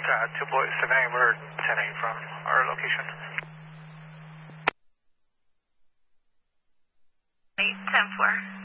got 2.7, we're 10-8 from our location. 8, 10-4.